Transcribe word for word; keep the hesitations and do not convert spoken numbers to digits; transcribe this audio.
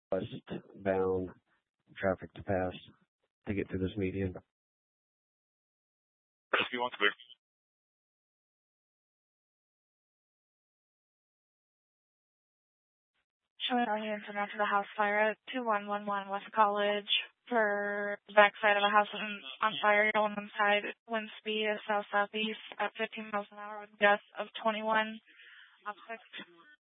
westbound traffic to pass to get through this median. If you want clear. Showing our units are now to the house fire at two one one one West College for the backside of a house on, on fire on one side. Wind speed is south southeast at fifteen miles an hour with gusts of twenty-one. Up six.